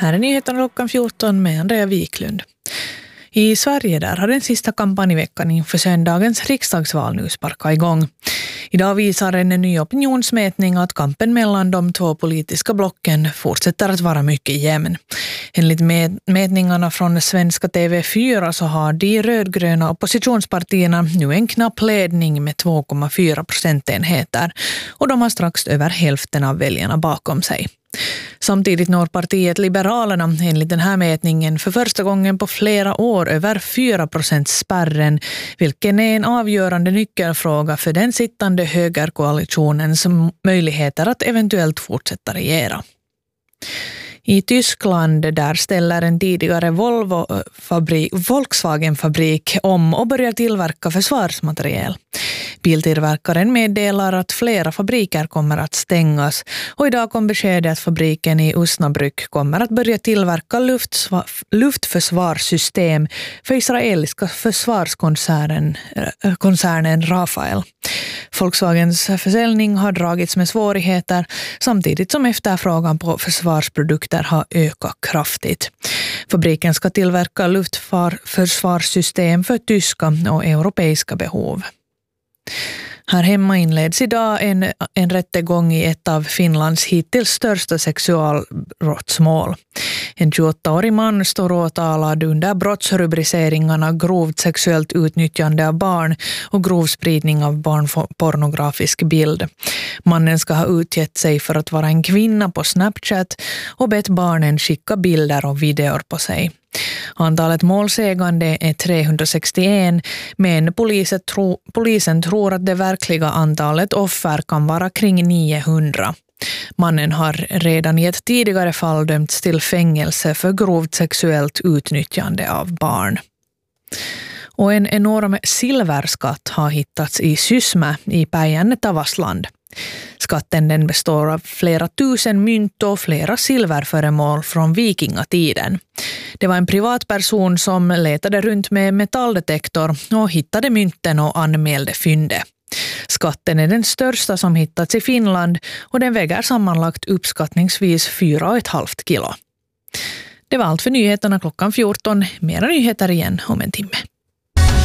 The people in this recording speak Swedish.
Här är nyheterna klockan 14 med Andrea Wiklund. I Sverige där har den sista kampanjveckan inför söndagens riksdagsval nu sparkat igång. Idag visar en ny opinionsmätning att kampen mellan de två politiska blocken fortsätter att vara mycket jämn. Enligt mätningarna från svenska TV4 så har de rödgröna oppositionspartierna nu en knapp ledning med 2,4 procentenheter och de har strax över hälften av väljarna bakom sig. Samtidigt når partiet Liberalerna enligt den här mätningen för första gången på flera år över 4%-spärren, vilken är en avgörande nyckelfråga för den sittande högerkoalitionens möjligheter att eventuellt fortsätta regera. I Tyskland där ställer en tidigare Volkswagen-fabrik om och börjar tillverka försvarsmateriel. Biltillverkaren meddelar att flera fabriker kommer att stängas och idag kom beskedet att fabriken i Osnabrück kommer att börja tillverka luftförsvarssystem för israeliska försvarskoncernen Rafael. Volkswagens försäljning har dragits med svårigheter samtidigt som efterfrågan på försvarsprodukter har ökat kraftigt. Fabriken ska tillverka luftförsvarssystem för tyska och europeiska behov. Här hemma inleds idag en rättegång i ett av Finlands hittills största sexualbrottsmål. En 28-årig man står åtalad under brottsrubriceringarna grovt sexuellt utnyttjande av barn och grov spridning av barnpornografisk bild. Mannen ska ha utgett sig för att vara en kvinna på Snapchat och bett barnen skicka bilder och videor på sig. Antalet målsägande är 361, men polisen tror att det verkliga antalet offer kan vara kring 900. Mannen har redan i ett tidigare fall dömts till fängelse för grovt sexuellt utnyttjande av barn. Och en enorm silverskatt har hittats i Sysmä i Päijänne-Tavastland. Skatten den består av flera tusen mynt och flera silverföremål från vikingatiden. Det var en privatperson som letade runt med metalldetektor och hittade mynten och anmälde fyndet. Skatten är den största som hittats i Finland och den väger sammanlagt uppskattningsvis 4,5 kilo. Det var allt för nyheterna klockan 14. Mera nyheter igen om en timme.